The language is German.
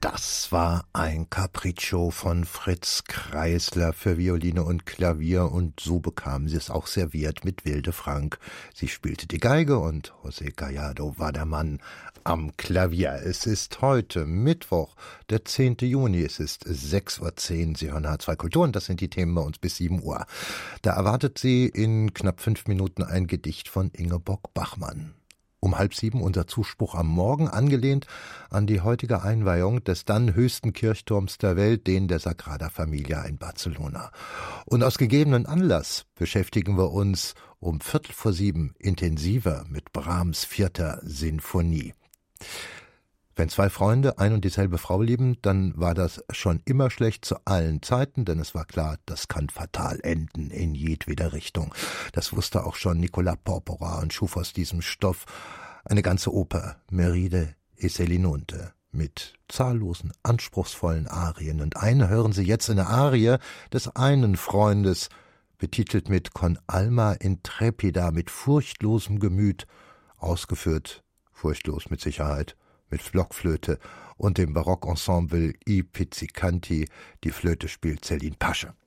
Das war ein Capriccio von Fritz Kreisler für Violine und Klavier, und so bekamen sie es auch serviert mit Wilde Frank. Sie spielte die Geige und José Gallardo war der Mann am Klavier. Es ist heute Mittwoch, der 10. Juni, es ist 6:10 Uhr. Sie hören H2 Kultur und das sind die Themen bei uns bis 7 Uhr. Da erwartet Sie in knapp 5 Minuten ein Gedicht von Ingeborg Bachmann. Um 6:30 unser Zuspruch am Morgen, angelehnt an die heutige Einweihung des dann höchsten Kirchturms der Welt, den der Sagrada Familia in Barcelona. Und aus gegebenen Anlass beschäftigen wir uns um 6:45 intensiver mit Brahms 4. Sinfonie. Wenn zwei Freunde ein und dieselbe Frau lieben, dann war das schon immer schlecht zu allen Zeiten, denn es war klar, das kann fatal enden in jedweder Richtung. Das wusste auch schon Nicola Porpora und schuf aus diesem Stoff eine ganze Oper, Meride e Selinunte, mit zahllosen, anspruchsvollen Arien. Und eine hören Sie jetzt in der Arie des einen Freundes, betitelt mit Con alma intrepida, mit furchtlosem Gemüt, ausgeführt, furchtlos mit Sicherheit, mit Blockflöte und dem Barockensemble I Pizzicanti. Die Flöte spielt Céline Pasche.